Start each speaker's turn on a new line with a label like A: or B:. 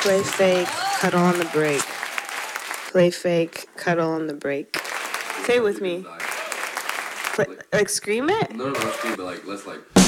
A: Play fake, cuddle on the break. Play fake, cuddle on the break. Say it with me. Play, like scream it?
B: No, scream, but like let's like.